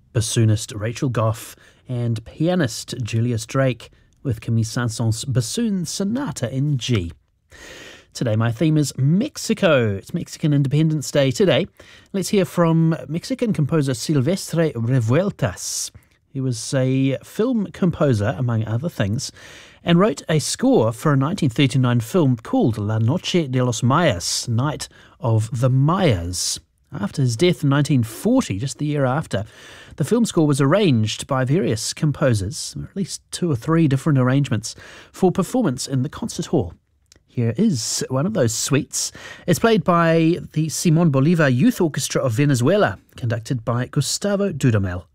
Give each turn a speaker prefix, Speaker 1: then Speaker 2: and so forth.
Speaker 1: bassoonist Rachel Goff and pianist Julius Drake with Camille Saint-Saëns' Bassoon Sonata in G. Today my theme is Mexico. It's Mexican Independence Day today. Let's hear from Mexican composer Silvestre Revueltas. He was a film composer, among other things, and wrote a score for a 1939 film called La Noche de los Mayas, Night of the Mayas. After his death in 1940, just the year after, the film score was arranged by various composers, or at least 2 or 3 different arrangements, for performance in the concert hall. Here is one of those suites. It's played by the Simón Bolívar Youth Orchestra of Venezuela, conducted by Gustavo Dudamel.